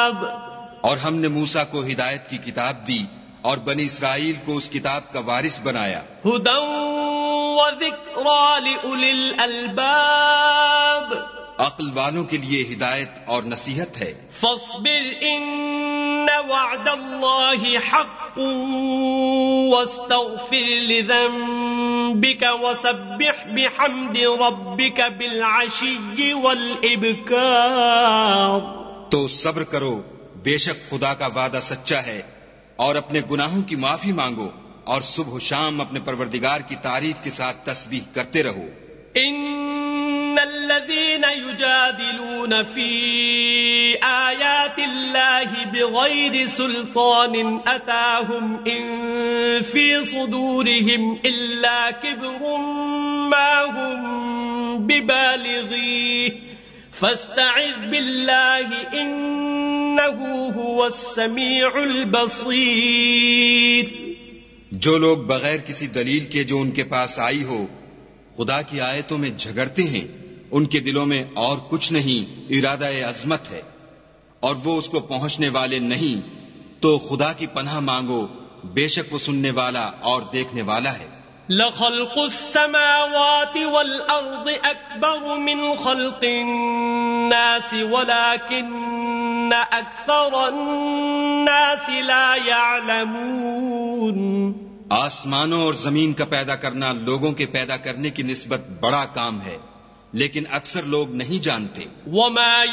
اور ہم نے موسیٰ کو ہدایت کی کتاب دی اور بنی اسرائیل کو اس کتاب کا وارث بنایا. ہدی وذکری لأولی الالباب، عقل والوں کے لیے ہدایت اور نصیحت ہے. فاصبر ان وعد اللہ حق واستغفر لذنبک وسبح بحمد ربک بالعشی والابکار. تو صبر کرو، بے شک خدا کا وعدہ سچا ہے، اور اپنے گناہوں کی معافی مانگو اور صبح و شام اپنے پروردگار کی تعریف کے ساتھ تسبیح کرتے رہو. ان الذين يجادلون في آيات الله بغير سلطان أتاهم إن في صدورهم إلا كبر ما هم ببالغيه فاستعذ بالله إنه هو السميع البصير. جو لوگ بغیر کسی دلیل کے جو ان کے پاس آئی ہو خدا کی آیتوں میں جھگڑتے ہیں، ان کے دلوں میں اور کچھ نہیں، ارادہ عظمت ہے اور وہ اس کو پہنچنے والے نہیں. تو خدا کی پناہ مانگو، بے شک وہ سننے والا اور دیکھنے والا ہے. لخلق السماوات والأرض أكبر من خلق الناس ولكن أكثر الناس لا يعلمون. آسمانوں اور زمین کا پیدا کرنا لوگوں کے پیدا کرنے کی نسبت بڑا کام ہے، لیکن اکثر لوگ نہیں جانتے. وما